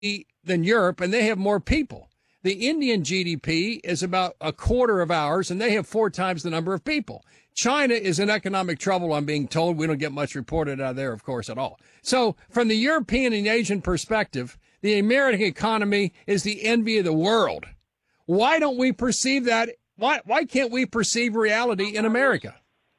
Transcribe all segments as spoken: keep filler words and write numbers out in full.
than Europe, and they have more people. The Indian G D P is about a quarter of ours, and they have four times the number of people. China is in economic trouble, I'm being told. We don't get much reported out of there, of course, at all. So from the European and Asian perspective, the American economy is the envy of the world. Why don't we perceive that? Why, why can't we perceive reality in America?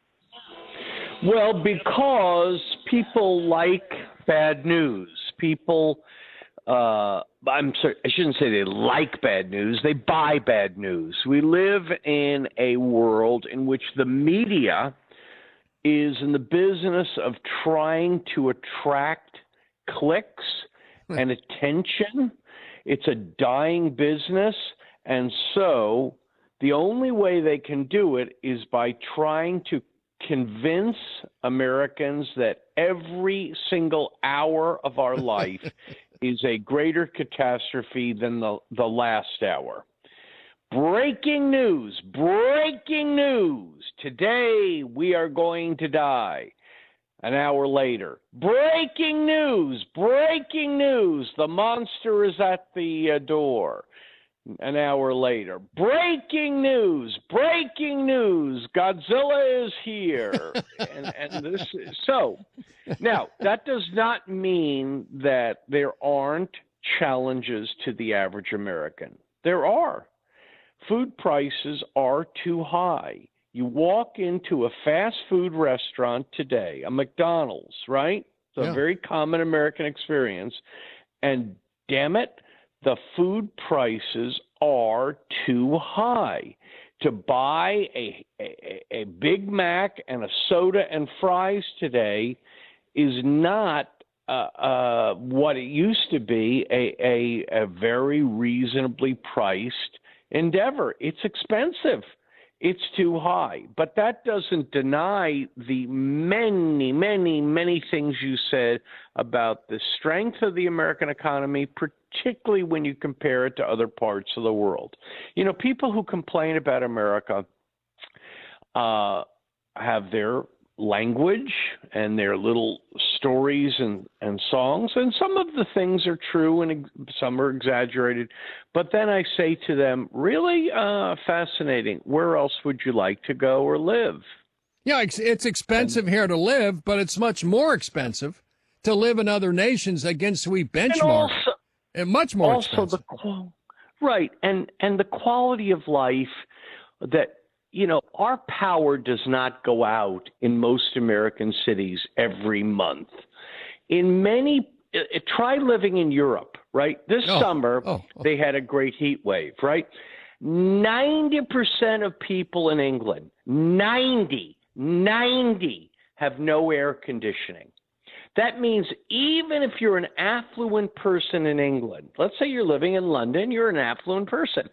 Well, because people like bad news. People, uh, I'm sorry, I shouldn't say they like bad news. They buy bad news. We live in a world in which the media is in the business of trying to attract clicks and attention. It's a dying business. And so the only way they can do it is by trying to convince Americans that every single hour of our life is a greater catastrophe than the, the last hour. Breaking news, breaking news. Today we are going to die. An hour later, breaking news, breaking news. The monster is at the uh, door. An hour later, breaking news, breaking news, Godzilla is here. and, and this is, so now that does not mean that there aren't challenges to the average American. There are. Food prices are too high. You walk into a fast food restaurant today, a McDonald's, right? It's a yeah. very common American experience. And damn it, the food prices are too high. To buy a, a, a Big Mac and a soda and fries today is not uh, uh, what it used to be, a, a, a very reasonably priced endeavor. It's expensive. It's too high. But that doesn't deny the many, many, many things you said about the strength of the American economy, particularly when you compare it to other parts of the world. You know, people who complain about America uh, have their language and their little stories and, and songs, and some of the things are true and ex- some are exaggerated. But then I say to them, really uh, fascinating. Where else would you like to go or live? Yeah, it's, it's expensive and, here to live, but it's much more expensive to live in other nations against we benchmark. And, also, and much more also expensive. The, right, and, and the quality of life that, you know, our power does not go out in most American cities every month. In many, uh, try living in Europe, right? This oh, summer, oh, oh. they had a great heat wave, right? ninety percent of people in England, ninety, ninety have no air conditioning. That means even if you're an affluent person in England, let's say you're living in London, you're an affluent person.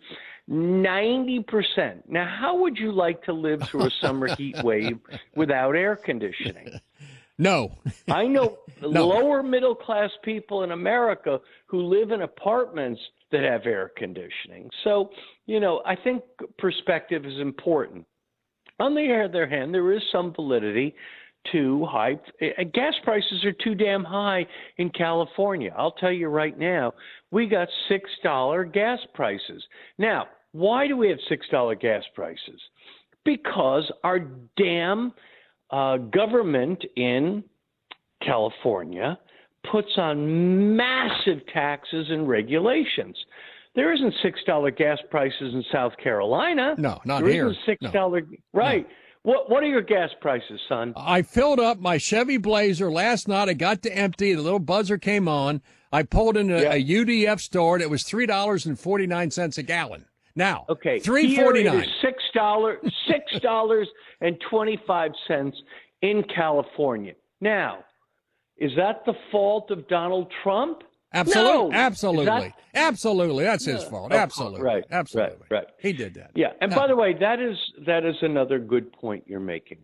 ninety percent. Now, how would you like to live through a summer heat wave without air conditioning? No. I know no. lower middle class people in America who live in apartments that have air conditioning. So, you know, I think perspective is important. On the other hand, there is some validity to high gas prices are too damn high in California. I'll tell you right now, we got six dollar gas prices. Now, why do we have six dollar gas prices? Because our damn uh, government in California puts on massive taxes and regulations. There isn't six dollar gas prices in South Carolina. No, not there here. There isn't six dollar no. Right. No. What what are your gas prices, son? I filled up my Chevy Blazer last night. I got to empty. The little buzzer came on. I pulled in a, yeah. a U D F store, and it was three dollars and forty-nine cents a gallon. Now, okay, three forty-nine. six dollars six dollars and twenty-five cents in California. Now, is that the fault of Donald Trump? Absolutely. No. Absolutely. That, Absolutely. That's his fault. Absolutely. Right. Absolutely. Right. Right. He did that. Yeah. And no. by the way, that is that is another good point you're making.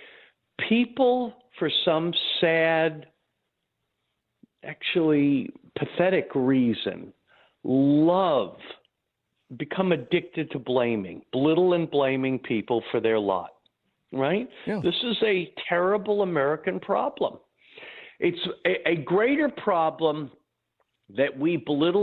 People, for some sad, actually pathetic reason, love, become addicted to blaming, belittle and blaming people for their lot. Right? Yeah. This is a terrible American problem. It's a, a greater problem that we belittle